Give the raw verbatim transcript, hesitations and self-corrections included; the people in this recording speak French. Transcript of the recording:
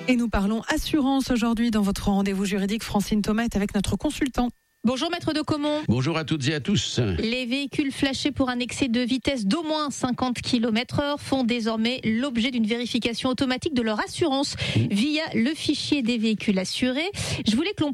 Et nous parlons assurance aujourd'hui dans votre rendez-vous juridique. Francine Thomas est avec notre consultant. Bonjour maître de Caumont. Bonjour à toutes et à tous. Les véhicules flashés pour un excès de vitesse d'au moins cinquante kilomètres heure font désormais l'objet d'une vérification automatique de leur assurance via le fichier des véhicules assurés. Je voulais que l'on